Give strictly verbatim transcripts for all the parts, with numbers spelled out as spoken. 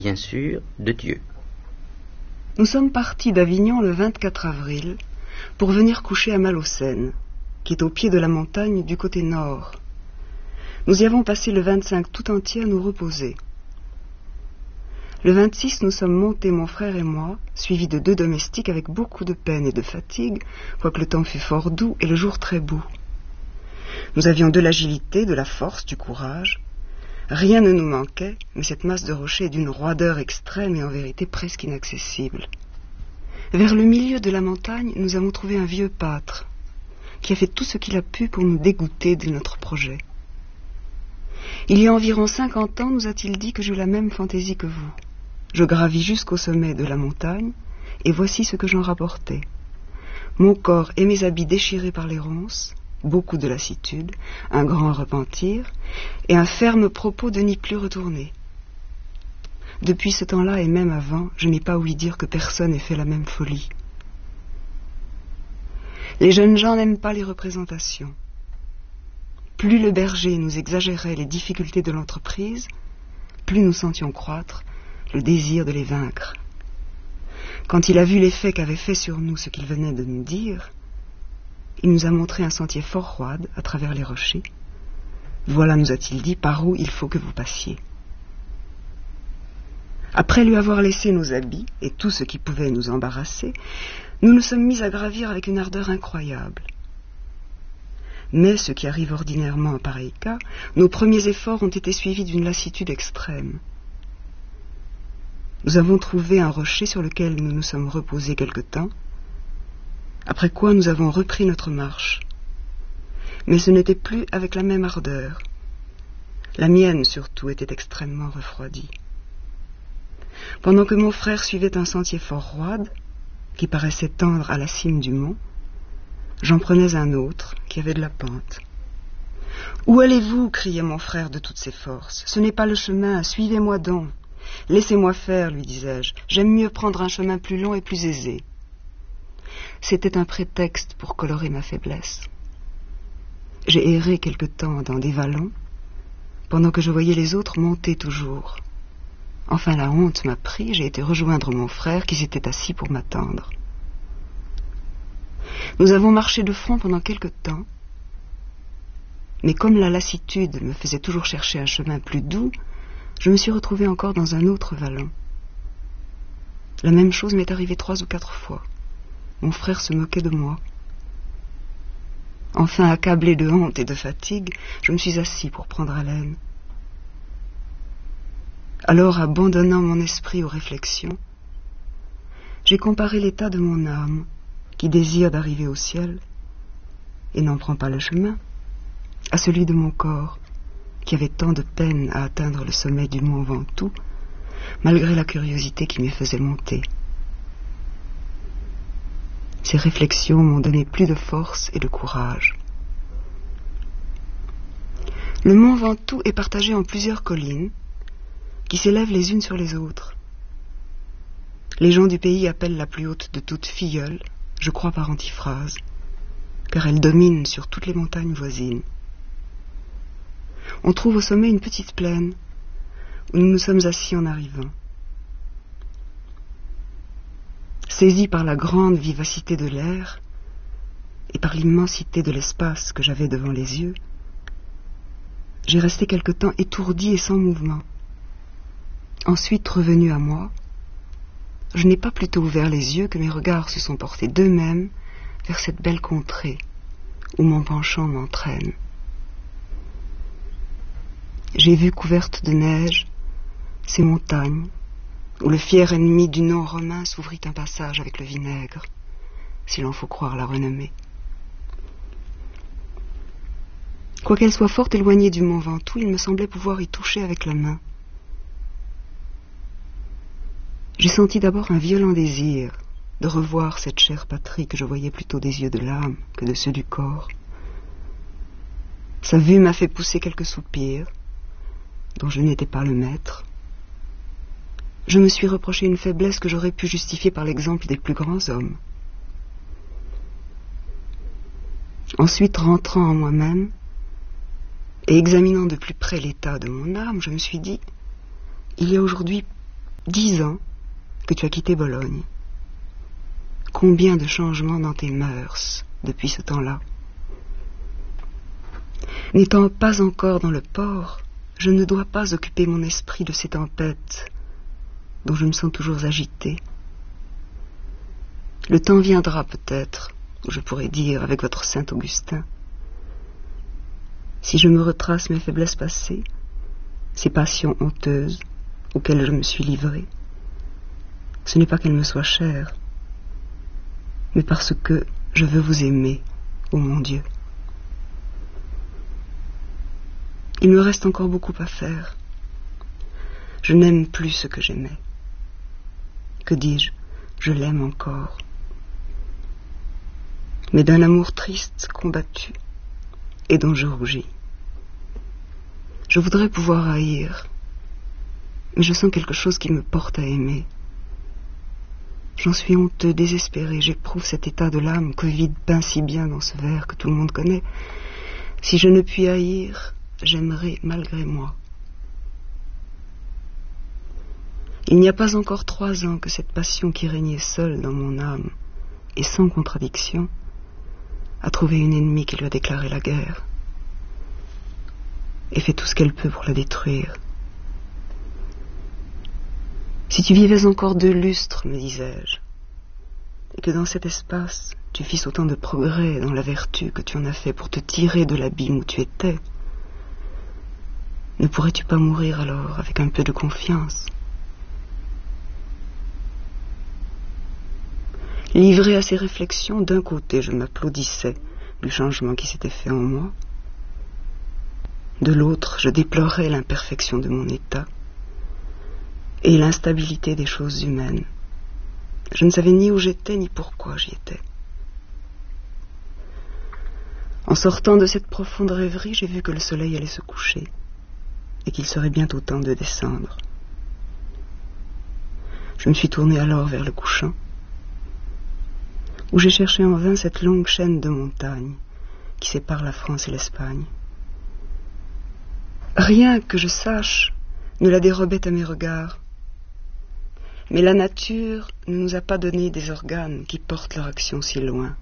bien sûr, de Dieu. Nous sommes partis d'Avignon le vingt-quatre avril pour venir coucher à Malaucène, qui est au pied de la montagne du côté nord. Nous y avons passé le vingt-cinq tout entier à nous reposer. Le vingt-six, nous sommes montés, mon frère et moi, suivis de deux domestiques avec beaucoup de peine et de fatigue, quoique le temps fût fort doux et le jour très beau. Nous avions de l'agilité, de la force, du courage. Rien ne nous manquait, mais cette masse de rochers est d'une roideur extrême et en vérité presque inaccessible. Vers le milieu de la montagne, nous avons trouvé un vieux pâtre, qui a fait tout ce qu'il a pu pour nous dégoûter de notre projet. Il y a environ cinquante ans, nous a-t-il dit que j'eus la même fantaisie que vous. Je gravis jusqu'au sommet de la montagne, et voici ce que j'en rapportais. Mon corps et mes habits déchirés par les ronces, beaucoup de lassitude, un grand repentir, et un ferme propos de n'y plus retourner. Depuis ce temps-là, et même avant, je n'ai pas ouï dire que personne ait fait la même folie. Les jeunes gens n'aiment pas les représentations. Plus le berger nous exagérait les difficultés de l'entreprise, plus nous sentions croître le désir de les vaincre. Quand il a vu l'effet qu'avait fait sur nous ce qu'il venait de nous dire, il nous a montré un sentier fort roide à travers les rochers. Voilà, nous a-t-il dit, par où il faut que vous passiez. Après lui avoir laissé nos habits et tout ce qui pouvait nous embarrasser, nous nous sommes mis à gravir avec une ardeur incroyable. Mais, ce qui arrive ordinairement en pareil cas, nos premiers efforts ont été suivis d'une lassitude extrême. Nous avons trouvé un rocher sur lequel nous nous sommes reposés quelque temps, après quoi nous avons repris notre marche. Mais ce n'était plus avec la même ardeur. La mienne, surtout, était extrêmement refroidie. Pendant que mon frère suivait un sentier fort roide, qui paraissait tendre à la cime du mont, j'en prenais un autre, qui avait de la pente. « Où allez-vous » criait mon frère de toutes ses forces. « Ce n'est pas le chemin, suivez-moi donc. »« Laissez-moi faire, lui disais-je. J'aime mieux prendre un chemin plus long et plus aisé. » C'était un prétexte pour colorer ma faiblesse. J'ai erré quelque temps dans des vallons, pendant que je voyais les autres monter toujours. Enfin, la honte m'a pris, j'ai été rejoindre mon frère qui s'était assis pour m'attendre. Nous avons marché de front pendant quelque temps, mais comme la lassitude me faisait toujours chercher un chemin plus doux, je me suis retrouvé encore dans un autre vallon. La même chose m'est arrivée trois ou quatre fois. Mon frère se moquait de moi. Enfin, accablé de honte et de fatigue, je me suis assis pour prendre haleine. Alors, abandonnant mon esprit aux réflexions, j'ai comparé l'état de mon âme, qui désire d'arriver au ciel, et n'en prend pas le chemin, à celui de mon corps, qui avait tant de peine à atteindre le sommet du mont Ventoux, malgré la curiosité qui m'y faisait monter. Ces réflexions m'ont donné plus de force et de courage. Le mont Ventoux est partagé en plusieurs collines, qui s'élèvent les unes sur les autres. Les gens du pays appellent la plus haute de toutes Filleul, je crois par antiphrase, car elle domine sur toutes les montagnes voisines. On trouve au sommet une petite plaine, où nous nous sommes assis en arrivant. Saisi par la grande vivacité de l'air et par l'immensité de l'espace que j'avais devant les yeux, j'ai resté quelque temps étourdi et sans mouvement. Ensuite, revenu à moi, je n'ai pas plutôt ouvert les yeux que mes regards se sont portés d'eux-mêmes vers cette belle contrée où mon penchant m'entraîne. J'ai vu couvertes de neige ces montagnes où le fier ennemi du nom romain s'ouvrit un passage avec le vinaigre, s'il en faut croire la renommée. Quoiqu'elle soit fort éloignée du mont Ventoux, il me semblait pouvoir y toucher avec la main. J'ai senti d'abord un violent désir de revoir cette chère patrie que je voyais plutôt des yeux de l'âme que de ceux du corps. Sa vue m'a fait pousser quelques soupirs, dont je n'étais pas le maître. Je me suis reproché une faiblesse que j'aurais pu justifier par l'exemple des plus grands hommes. Ensuite, rentrant en moi-même et examinant de plus près l'état de mon âme, je me suis dit, il y a aujourd'hui dix ans que tu as quitté Bologne. Combien de changements dans tes mœurs depuis ce temps-là. N'étant pas encore dans le port, je ne dois pas occuper mon esprit de ces tempêtes dont je me sens toujours agité. Le temps viendra peut-être où je pourrai dire avec votre saint Augustin: si je me retrace mes faiblesses passées, ces passions honteuses auxquelles je me suis livré, ce n'est pas qu'elles me soient chères, mais parce que je veux vous aimer, ô mon Dieu. Il me reste encore beaucoup à faire. Je n'aime plus ce que j'aimais. Que dis-je? Je l'aime encore. Mais d'un amour triste, combattu, et dont je rougis. Je voudrais pouvoir haïr, mais je sens quelque chose qui me porte à aimer. J'en suis honteux, désespéré, j'éprouve cet état de l'âme que vide peint si bien dans ce vers que tout le monde connaît. Si je ne puis haïr, j'aimerai malgré moi. Il n'y a pas encore trois ans que cette passion qui régnait seule dans mon âme, et sans contradiction, a trouvé une ennemie qui lui a déclaré la guerre, et fait tout ce qu'elle peut pour la détruire. Si tu vivais encore deux lustres, me disais-je, et que dans cet espace tu fisses autant de progrès dans la vertu que tu en as fait pour te tirer de l'abîme où tu étais, ne pourrais-tu pas mourir alors avec un peu de confiance? Livré à ces réflexions, d'un côté je m'applaudissais du changement qui s'était fait en moi, de l'autre je déplorais l'imperfection de mon état et l'instabilité des choses humaines. Je ne savais ni où j'étais ni pourquoi j'y étais. En sortant de cette profonde rêverie, j'ai vu que le soleil allait se coucher et qu'il serait bientôt temps de descendre. Je me suis tourné alors vers le couchant, où j'ai cherché en vain cette longue chaîne de montagnes qui sépare la France et l'Espagne. Rien que je sache ne la dérobait à mes regards, mais la nature ne nous a pas donné des organes qui portent leur action si loin.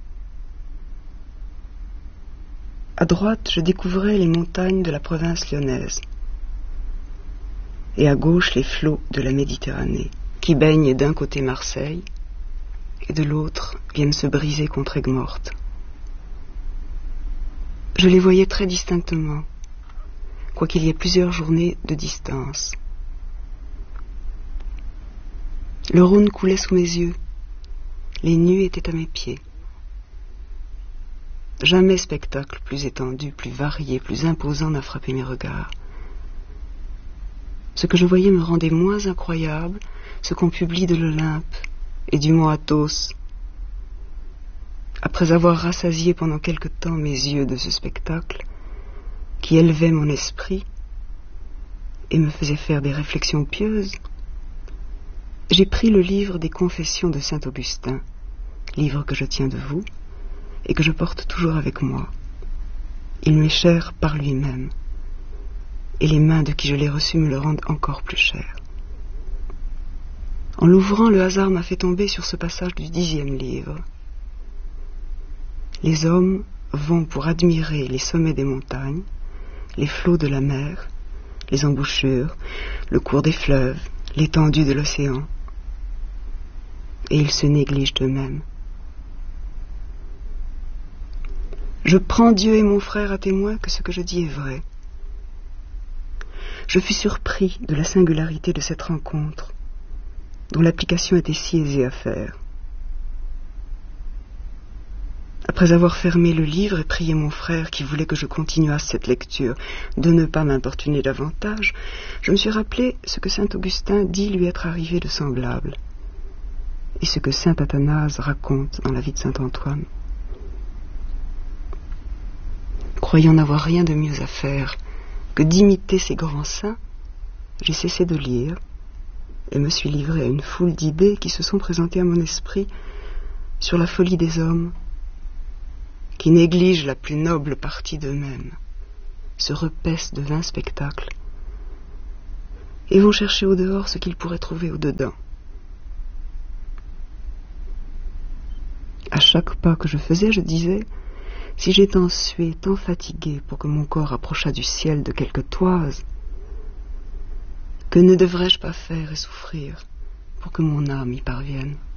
À droite, je découvrais les montagnes de la province lyonnaise, et à gauche les flots de la Méditerranée, qui baignent d'un côté Marseille, et de l'autre viennent se briser contre Aigues-Mortes. Je les voyais très distinctement, quoiqu'il y ait plusieurs journées de distance. Le Rhône coulait sous mes yeux, les nues étaient à mes pieds. Jamais spectacle plus étendu, plus varié, plus imposant n'a frappé mes regards. Ce que je voyais me rendait moins incroyable ce qu'on publie de l'Olympe et du mont Athos. Après avoir rassasié pendant quelque temps mes yeux de ce spectacle, qui élevait mon esprit et me faisait faire des réflexions pieuses, j'ai pris le livre des Confessions de saint Augustin, livre que je tiens de vous et que je porte toujours avec moi. Il m'est cher par lui-même, et les mains de qui je l'ai reçu me le rendent encore plus cher. En l'ouvrant, le hasard m'a fait tomber sur ce passage du dixième livre. Les hommes vont pour admirer les sommets des montagnes, les flots de la mer, les embouchures, le cours des fleuves, l'étendue de l'océan, et ils se négligent eux-mêmes. Je prends Dieu et mon frère à témoin que ce que je dis est vrai. Je fus surpris de la singularité de cette rencontre, dont l'application était si aisée à faire. Après avoir fermé le livre et prié mon frère, qui voulait que je continuasse cette lecture, de ne pas m'importuner davantage, je me suis rappelé ce que saint Augustin dit lui être arrivé de semblable, et ce que saint Athanase raconte dans la vie de saint Antoine. Croyant n'avoir rien de mieux à faire que d'imiter ces grands saints, j'ai cessé de lire et me suis livré à une foule d'idées qui se sont présentées à mon esprit sur la folie des hommes, qui négligent la plus noble partie d'eux-mêmes, se repaissent de vains spectacles et vont chercher au dehors ce qu'ils pourraient trouver au dedans. À chaque pas que je faisais, je disais, si j'ai tant sué, tant fatigué pour que mon corps approchât du ciel de quelque toise, que ne devrais-je pas faire et souffrir pour que mon âme y parvienne?